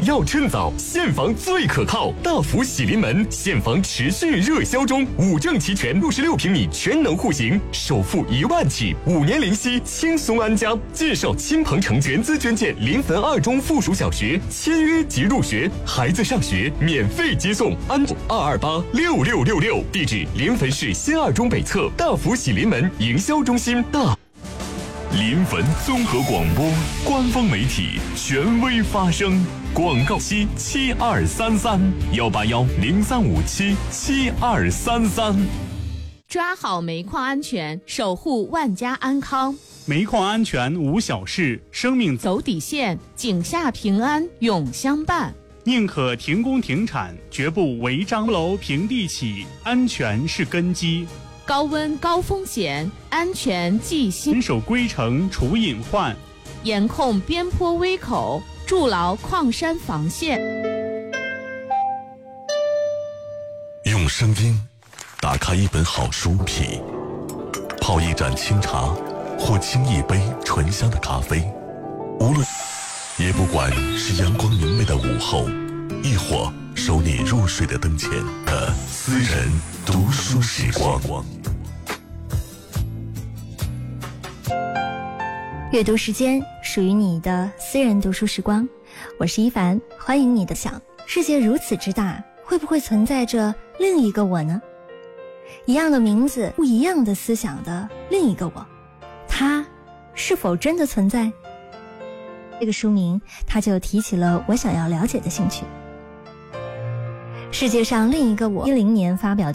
要趁早，现房最可靠。大福喜临门，现房持续热销中，5证齐全，66平米全能户型，首付1万起，5年零息，轻松安家。介绍亲朋成全资捐建临汾2中附属小学，签约即入学，孩子上学免费接送。安2286666，地址临汾市新2中北侧大福喜临门营销中心大。 临汾综合广播官方媒体，权威发声。广告期7233181035777233。 抓好煤矿安全，守护万家安康。 煤矿安全无小事，生命走底线，井下平安永相伴。 宁可停工停产，绝不违章楼平地起，安全是根基。 高温高风险，安全记心。 遵守规程除隐患， 严控边坡危口，筑牢矿山防线。 用声音打开一本好书皮，泡一盏清茶，或沏一杯醇香的咖啡。无论也不管是阳光明媚的午后，亦或收你入睡的灯前的私人读书时光。 阅读时间属于你的私人读书时光，我是一凡，欢迎你的想。世界如此之大，会不会存在着另一个我呢？一样的名字，不一样的思想的另一个我，它是否真的存在？这个书名，它就提起了我想要了解的兴趣。世界上另一个我，10年发表的